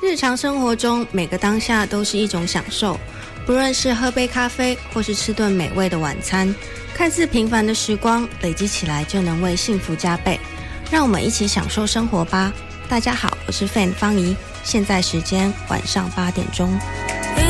日常生活中每个当下都是一种享受，不论是喝杯咖啡或是吃顿美味的晚餐，看似平凡的时光累积起来就能为幸福加倍。让我们一起享受生活吧。大家好，我是 Fan 方怡，现在时间晚上8点钟。